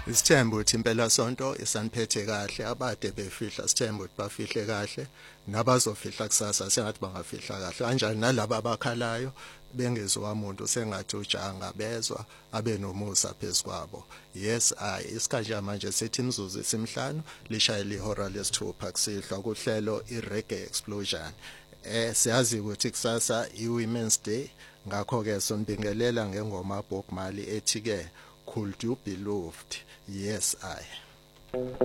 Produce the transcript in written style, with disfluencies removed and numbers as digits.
Isithemba ukuthi impela sonto isaniphethe kahle abade befihla sithemba ukuthi bafihle kahle nabazofihla kusasa sengathi bangafihla kahle kanjani nalabo abakhalayo bengezwa umuntu sengathi ujanga bezwa abe nomusa phezukwabo. Yes isikhathi manje sethi imizuzu esimhlanu lishayela ihora lesithupha kusihlwa kuhlelo iReggae Explosion. Siyazi ukuthi kusasa iWomen's Day ngakho ke sonibingelela ngengoma Bob Marley ethi ke Could You Be Loved. Yes I